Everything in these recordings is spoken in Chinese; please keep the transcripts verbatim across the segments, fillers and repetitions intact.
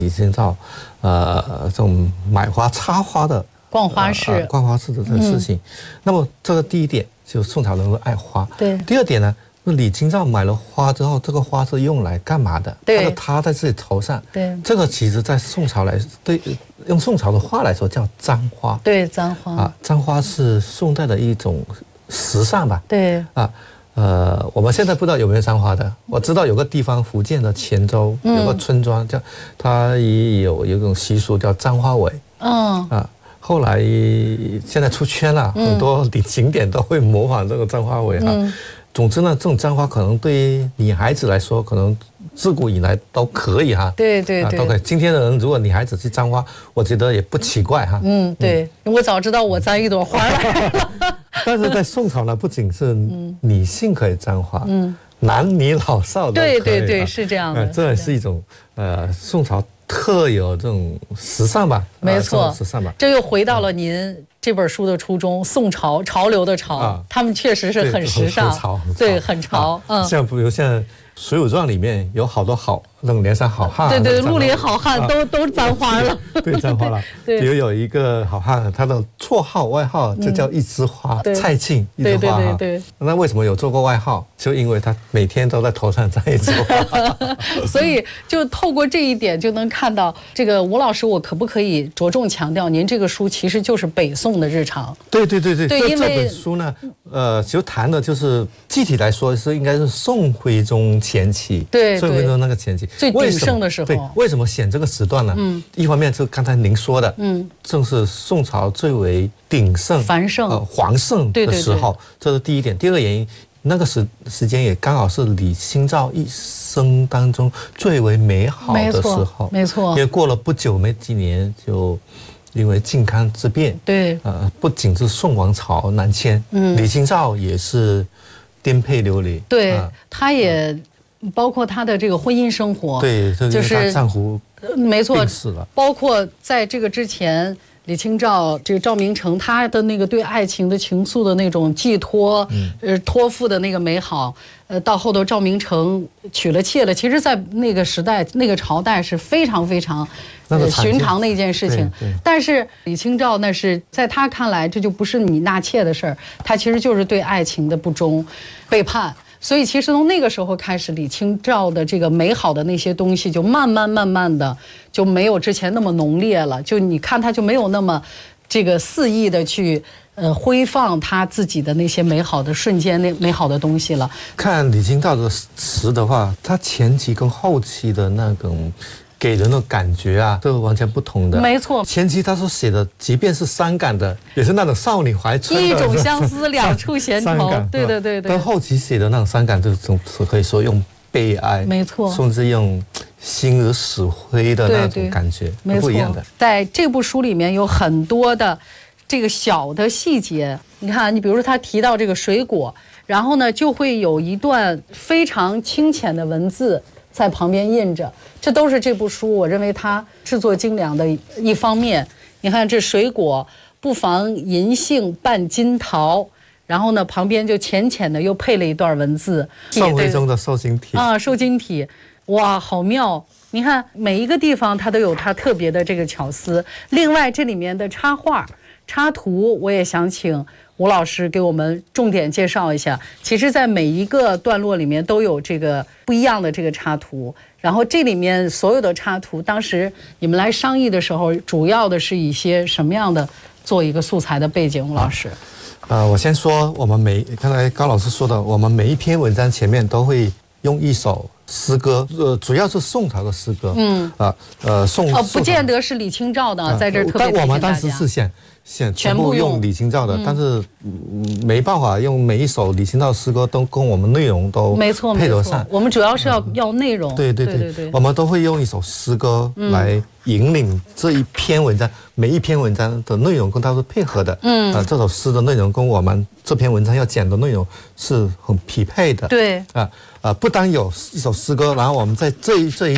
李清照，呃，这种买花插花的逛花市、 呃、逛花市的这个事情。嗯、那么这个第一点，就宋朝人都爱花。 对。 第二点呢，李清照买了花之后，这个花是用来干嘛的？ 对。 他的插在自己头上。 对。 这个其实在宋朝来，对，用宋朝的话来说叫簪花。 对，簪花啊，簪花是宋代的一种时尚吧？ 对。 啊。呃，我们现在不知道有没有簪花的。我知道有个地方，福建的泉州有个村庄叫，它也有有一种习俗叫簪花尾。嗯啊，后来现在出圈了，很多景点都会模仿这个簪花尾哈。嗯、总之呢，这种簪花可能对于女孩子来说，可能自古以来都可以哈。 对对对， 啊、都可以。今天的人如果女孩子去簪花，我觉得也不奇怪哈。 嗯，对，嗯、我早知道我簪一朵花来了。 但是在宋朝呢，不仅是女性可以簪花，嗯，男女老少都可以。 对对对，是这样的。 呃，这也是一种呃宋朝特有这种时尚吧？ 没错， 呃、时尚吧。 这又回到了您这本书的初衷，宋朝潮流的潮，啊、他们确实是很时尚， 潮对，很潮。 啊、嗯，像比如像《水浒传》里面有好多好那种梁山好汉， 对对，绿林好汉都、啊、都簪花了， 对，簪花了。比如有一个好汉，他的绰号外号就叫一枝花，嗯、蔡庆一枝花。 对对对对。 那为什么有做过外号？就因为他每天都在头上摘一枝花。 所以就透过这一点就能看到，这个吴老师，我可不可以着重强调，您这个书其实就是北宋的日常。 对对对对。 对，因为这本书呢，呃，其实谈的就是具体来说是应该是宋徽宗前期。 对。 宋徽宗那个前期最鼎盛的时候。 对，为什么选这个时段呢？嗯，一方面就刚才您说的，嗯，正是宋朝最为鼎盛、 繁盛、 呃煌盛的时候， 对对对， 这是第一点。第二个原因，那个时时间也刚好是李清照一生当中最为美好的时候， 没错。 因为过了不久没几年，就因为靖康之变， 对， 呃，不仅是宋王朝南迁，嗯，李清照也是颠沛流离， 对，呃、他也。包括她的这个婚姻生活， 对，就是她丈夫没错， 病死了。 包括在这个之前，李清照这个赵明诚他的那个对爱情的情愫的那种寄托，嗯、呃，托付的那个美好，呃，到后头赵明诚娶了妾了，其实，在那个时代、那个朝代是非常非常呃寻常的一件事情。但是李清照那是在他看来，这就不是你纳妾的事儿，他其实就是对爱情的不忠、背叛。所以其实从那个时候开始，李清照的这个美好的那些东西就慢慢慢慢的就没有之前那么浓烈了，就你看他就没有那么这个肆意的去呃挥放他自己的那些美好的瞬间，那美好的东西了。 看李清照的词的话，他前期跟后期的那种给人的感觉啊，都是完全不同的。 没错， 前期他所写的，即便是伤感的，也是那种少女怀春的一种相思，两处闲愁。对对对对。 但后期写的那种伤感，就总是可以说用悲哀， 没错， 甚至用心如死灰的那种感觉， 没错， 不一样的。 在这部书里面有很多的这个小的细节，你看，你比如说他提到这个水果，然后呢就会有一段非常清浅的文字在旁边印着，这都是这部书我认为它制作精良的一方面。你看这水果不妨银杏拌金桃，然后呢旁边就浅浅的又配了一段文字， 宋徽宗的瘦金体啊，瘦金体，哇，好妙！你看每一个地方它都有它特别的这个巧思。另外这里面的插画插图，我也想请吴老师给我们重点介绍一下。其实在每一个段落里面都有这个不一样的这个插图，然后这里面所有的插图，当时你们来商议的时候，主要的是一些什么样的做一个素材的背景？吴老师， 呃，我先说，我们每刚才高老师说的，我们每一篇文章前面都会用一首诗歌，呃，主要是宋朝的诗歌，嗯啊，呃，宋哦，不见得是李清照的，在这儿特别提醒大家。 但我们当时是想想全部用李清照的，但是没办法用每一首李清照诗歌都跟我们内容都没错配得上。 我们主要是要要内容， 对对对对，我们都会用一首诗歌来引领这一篇文章，每一篇文章的内容跟它是配合的。嗯，啊，这首诗的内容跟我们这篇文章要讲的内容是很匹配的。 对， 啊啊，不单有一首诗歌，然后我们在这一这一页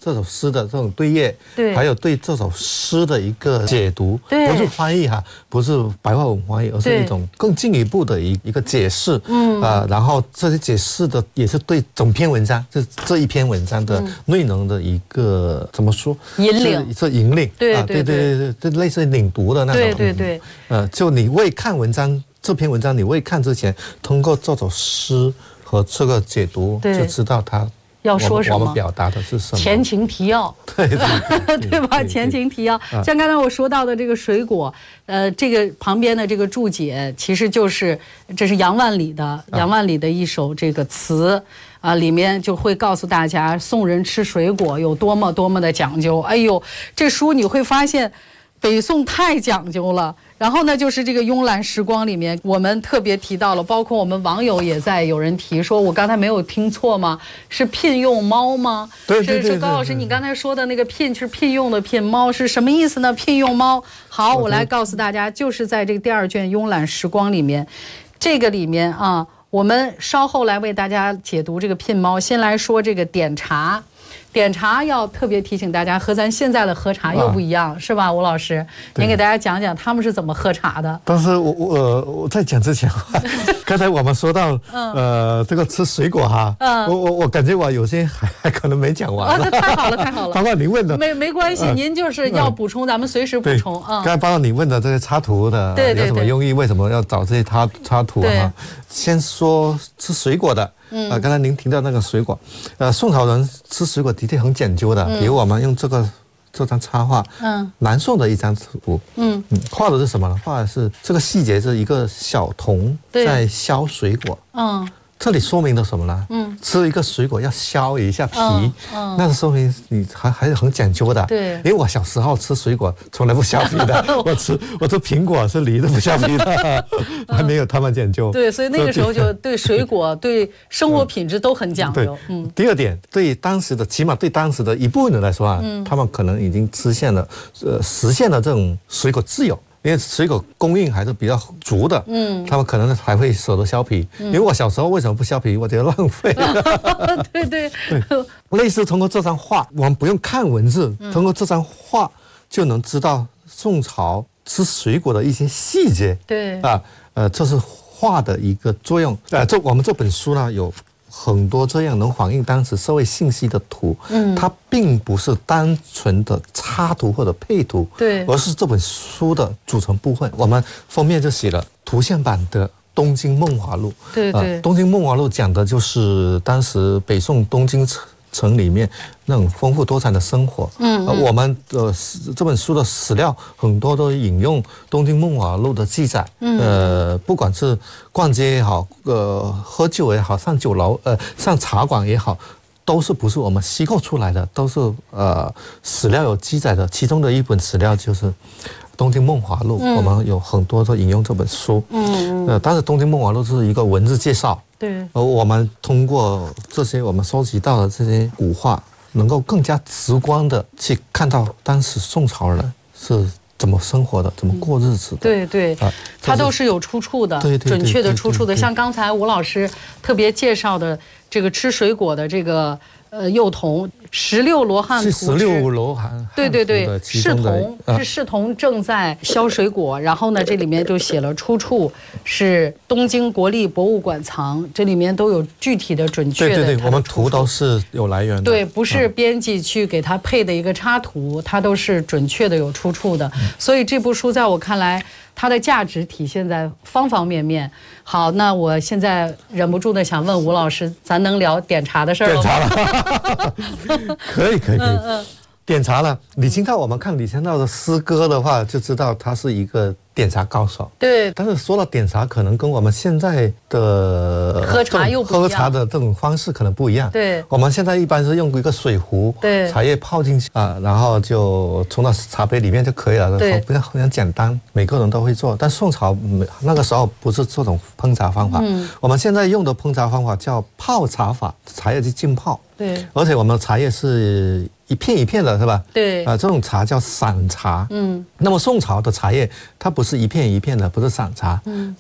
这首诗的这种对页， 对， 还有对这首诗的一个解读， 对， 不是翻译哈，不是白话文翻译，而是一种更进一步的一一个解释，嗯啊、呃，然后这些解释的也是对整篇文章，这这一篇文章的内容的一个、嗯、怎么说？ 引领， 是引领， 对啊，对对对对，类似领读的那种， 对对对， 嗯、呃，就你未看文章这篇文章，你未看之前，通过这首诗和这个解读，就知道它。 要说什么？ 我们表达的是什么？ 前情提要， 对对对， 对吧？前情提要，像刚才我说到的这个水果，呃，这个旁边的这个注解，其实就是这是杨万里的杨万里的一首这个词啊，里面就会告诉大家宋人吃水果有多么多么的讲究。哎呦，这书你会发现，北宋太讲究了。然后呢，就是这个慵懒时光里面，我们特别提到了，包括我们网友也在有人提说，我刚才没有听错吗？是聘用猫吗？ 对对对。 是高老师，你刚才说的那个聘是聘用的聘，猫是什么意思呢？聘用猫。好，我来告诉大家，就是在这个第二卷慵懒时光里面，这个里面啊，我们稍后来为大家解读这个聘猫。先来说这个点茶。点茶要特别提醒大家，和咱现在的喝茶又不一样，啊、是吧？吴老师，您给大家讲讲他们是怎么喝茶的。 但是我我、呃、我在讲之前，刚才我们说到、嗯、呃这个吃水果哈，嗯、我我我感觉我有些还还可能没讲完。 啊，那太好了，太好了。 包括你问的， 没没关系，呃、您就是要补充，呃、咱们随时补充啊。 刚才包括你问的这些插图的， 对对对， 有什么用意？为什么要找这些插插图啊？先说吃水果的。嗯，啊，刚才您提到那个水果，呃，宋朝人吃水果的确很讲究的，嗯、比如我们用这个这张插画，嗯，南宋的一张图，嗯嗯，画的是什么呢？画的是这个细节是一个小童在削水果，嗯。这里说明了什么呢？嗯，吃一个水果要削一下皮，嗯嗯、那说明你还还是很讲究的。 对， 因为我小时候吃水果从来不削皮的，我吃我吃苹果是梨都不削皮的，还没有他们讲究。 对，所以那个时候就对水果、对生活品质都很讲究。 嗯，第二点，对当时的起码对当时的一部分人来说啊，嗯、他们可能已经实现了呃实现了这种水果自由。因为水果供应还是比较足的，嗯，他们可能还会舍得削皮。嗯、因为我小时候为什么不削皮？我觉得浪费。 对对对，类似通过这张画，我们不用看文字，嗯、通过这张画就能知道宋朝吃水果的一些细节。 对啊，呃，这是画的一个作用。呃，这我们这本书呢有很多这样能反映当时社会信息的图，嗯，它并不是单纯的插图或者配图， 对， 而是这本书的组成部分。我们封面就写了图像版的《东京梦华录》， 对对，呃， 《东京梦华录》讲的就是当时北宋东京城里面那种丰富多彩的生活。嗯，呃、我们的这本书的史料很多都引用《东京梦华录》的记载。嗯，呃，不管是逛街也好，呃，喝酒也好，上酒楼，呃，上茶馆也好，都是不是我们虚构出来的，都是呃史料有记载的。其中的一本史料就是《东京梦华录》，嗯，我们有很多都引用这本书。嗯，呃，但是《东京梦华录》是一个文字介绍。 对， 而我们通过这些我们收集到的这些古画，能够更加直观的去看到当时宋朝人是怎么生活的，怎么过日子的。 对对，啊，它都是有出处的， 对对对， 准确的出处的。像刚才吴老师特别介绍的这个吃水果的这个呃幼童。十六罗汉图是十六罗汉， 对对对，侍童是侍童正在削水果，然后呢，这里面就写了出处是东京国立博物馆藏，这里面都有具体的准确的。 对对对，我们图都是有来源的， 对，不是编辑去给他配的一个插图，它都是准确的有出处的。所以这部书在我看来，它的价值体现在方方面面。好，那我现在忍不住的想问吴老师，咱能聊点茶的事儿了吗？ 点茶了。可以可以可以，嗯嗯、点茶了。李清照，我们看李清照的诗歌的话，就知道他是一个点茶高手。 对。 但是说到点茶，可能跟我们现在的喝茶又不一样， 喝茶的这种方式可能不一样。 对。 我们现在一般是用一个水壶， 对， 茶叶泡进去啊，然后就冲到茶杯里面就可以了。 对。 非常非常简单，每个人都会做。但宋朝那个时候不是这种烹茶方法，嗯，我们现在用的烹茶方法叫泡茶法，茶叶去浸泡。 对， 而且我们的茶叶是一片一片的，是吧？ 对， 啊、呃，这种茶叫散茶。嗯，那么宋朝的茶叶它不是一片一片的，不是散茶，嗯，叫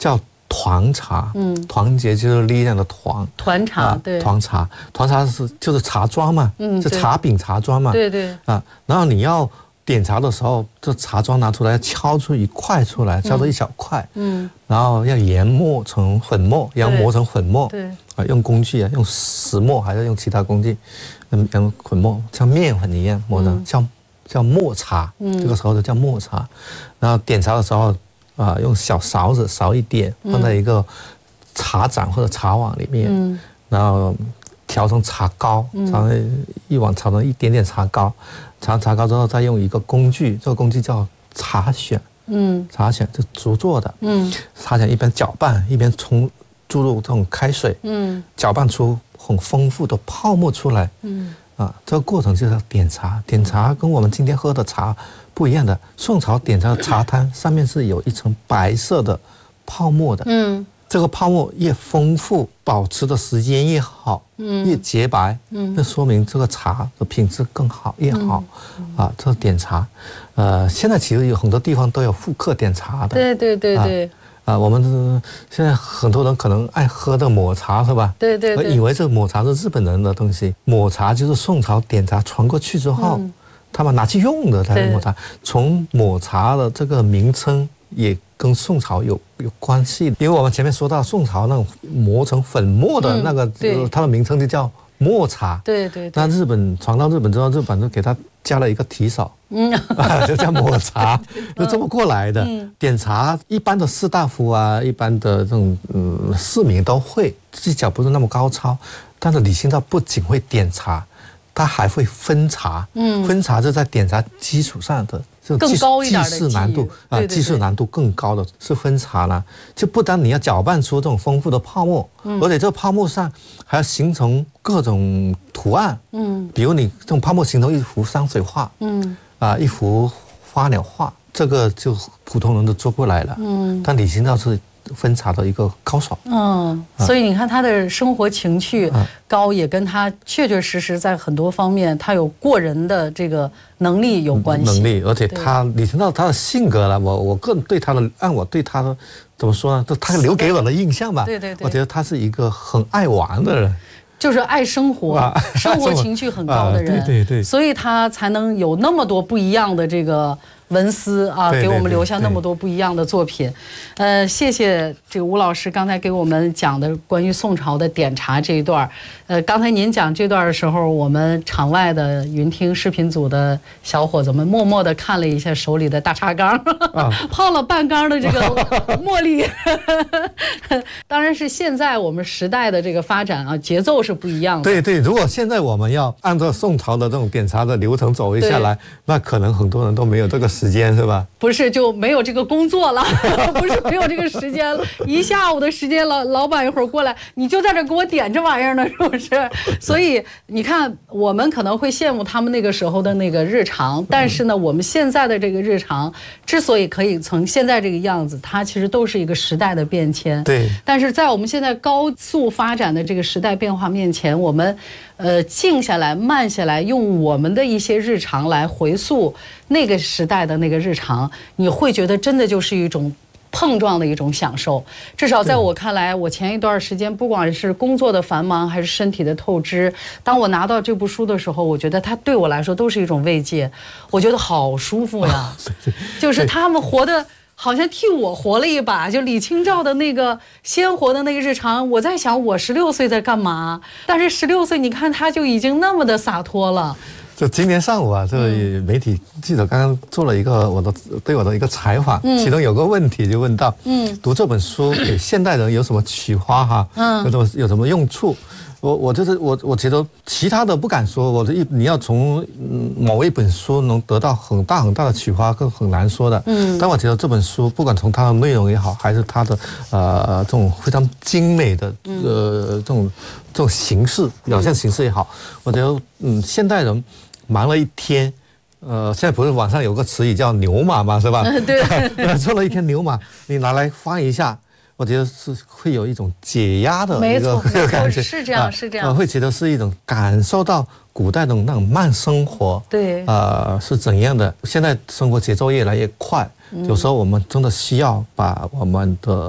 团茶，嗯，团结就是力量的团， 团茶，啊、对， 团茶，团茶是就是茶庄嘛，嗯，是茶饼茶庄嘛， 对对， 啊，然后你要点茶的时候，这茶庄拿出来敲出一块出来，敲出一小块，嗯，然后要研磨成粉末，要磨成粉末，对，啊，用工具啊，用石磨还是用其他工具，嗯，用粉末像面粉一样磨的，嗯、叫叫磨茶，嗯，这个时候就叫磨茶，然后点茶的时候。啊，用小勺子勺一点，放在一个茶盏或者茶碗里面，嗯、然后调成茶膏，调成一碗炒成一点点茶膏，炒茶膏之后再用一个工具，这个工具叫茶选，嗯，茶选是竹做的，嗯，茶选一边搅拌一边冲注入这种开水，嗯，搅拌出很丰富的泡沫出来，嗯，啊，这个过程就叫点茶，点茶跟我们今天喝的茶。不一样的，宋朝点茶的茶汤上面是有一层白色的泡沫的，嗯，这个泡沫越丰富，保持的时间越好，嗯，越洁白，嗯，那说明这个茶的品质更好，越好，嗯、啊，这是点茶，呃，现在其实有很多地方都有复刻点茶的， 对对对对， 啊，啊我们现在很多人可能爱喝的抹茶是吧？ 对对对， 以为这抹茶是日本人的东西，抹茶就是宋朝点茶传过去之后。嗯他们拿去用的，它是抹茶。从抹茶的这个名称也跟宋朝有有关系，因为我们前面说到宋朝那种磨成粉末的那个，嗯、它的名称就叫抹茶。 对 对, 对。 那日本传到日本之后，日本就给它加了一个提手，嗯，啊、就叫抹茶，就这么过来的。嗯、点茶一般的士大夫啊，一般的这种嗯市民都会，技巧不是那么高超，但是李清照不仅会点茶。它还会分茶，嗯，分茶是在点茶基础上的， 这更高一点的技术难度啊，技术难度更高的是分茶呢。就不单你要搅拌出这种丰富的泡沫，嗯，而且这个泡沫上还要形成各种图案，嗯，比如你这种泡沫形成一幅山水画，嗯，啊，一幅花鸟画，这个就普通人都做不来了，嗯，但李清照是。分茶的一个高手， 嗯，所以你看他的生活情趣高，也跟他确确实实在很多方面，他有过人的这个能力有关系。 能力，而且他李清照他的性格了，我我个人对他的，按我对他的怎么说呢？就他留给我的印象吧， 对对对， 我觉得他是一个很爱玩的人。 就是爱生活，啊、生活情趣很高的人， 啊、对对对， 所以他才能有那么多不一样的这个文思啊， 对对对给我们留下那么多不一样的作品。呃，谢谢这个吴老师刚才给我们讲的关于宋朝的点茶这一段。呃，刚才您讲这段的时候，我们场外的云听视频组的小伙子们默默地看了一下手里的大茶缸，啊、泡了半缸的这个茉莉。当然是现在我们时代的这个发展啊，节奏是不一样的。 对对，如果现在我们要按照宋朝的这种点茶的流程走一下来，那可能很多人都没有这个时间，是吧？ 不是，就没有这个工作了，不是没有这个时间了，一下午的时间了，老板一会儿过来，你就在这给我点这玩意儿呢，是不是？所以你看，我们可能会羡慕他们那个时候的那个日常，但是呢，我们现在的这个日常之所以可以成现在这个样子，它其实都是一个时代的变迁。 对。 但是在我们现在高速发展的这个时代变化面前，我们呃静下来、慢下来，用我们的一些日常来回溯那个时代的那个日常，你会觉得真的就是一种碰撞的一种享受。至少在我看来，我前一段时间不管是工作的繁忙还是身体的透支，当我拿到这部书的时候，我觉得它对我来说都是一种慰藉，我觉得好舒服呀。就是他们活得好像替我活了一把，就李清照的那个鲜活的那个日常，我在想我十六岁在干嘛，但是十六岁你看他就已经那么的洒脱了。 就今天上午啊，这个媒体记者刚刚做了一个我的对我的一个采访，嗯、其中有个问题就问到，嗯，读这本书给现代人有什么启发哈？嗯，有什么有什么用处？我我就是我我觉得其他的不敢说，我的一你要从某一本书能得到很大很大的启发，更很难说的。嗯，但我觉得这本书不管从它的内容也好，还是它的呃这种非常精美的呃这种这种形式表现形式也好，我觉得嗯现代人忙了一天。呃，现在不是网上有个词语叫牛马嘛，是吧？对，做了一天牛马，你拿来翻一下。我觉得是会有一种解压的一个感觉， 是这样，啊、是这样。 我会觉得是一种感受到古代的那种慢生活， 对， 呃，是怎样的？现在生活节奏越来越快，嗯、有时候我们真的需要把我们的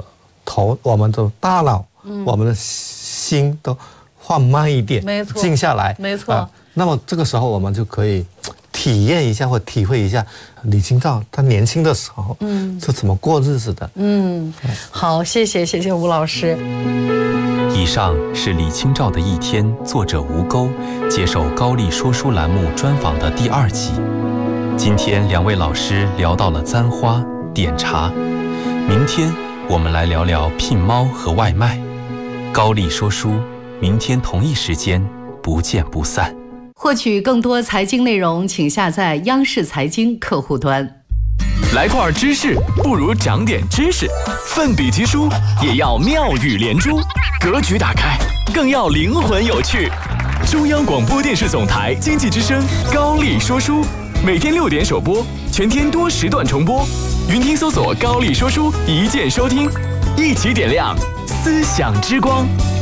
头、我们的大脑、嗯、我们的心都放慢一点， 没错， 静下来， 没错、 呃。那么这个时候我们就可以体验一下或体会一下李清照他年轻的时候嗯是怎么过日子的。 嗯，好，谢谢谢谢吴老师。 以上是李清照的一天，作者吴钩接受高丽说书栏目专访的第二集。今天两位老师聊到了簪花、点茶，明天我们来聊聊聘猫和外卖。高丽说书，明天同一时间不见不散。 获取更多财经内容，请下载央视财经客户端。 来块知识，不如长点知识。奋笔疾书，也要妙语连珠。格局打开，更要灵魂有趣。中央广播电视总台经济之声高丽说书，每天六点首播，全天多时段重播。云听搜索高丽说书，一键收听，一起点亮思想之光。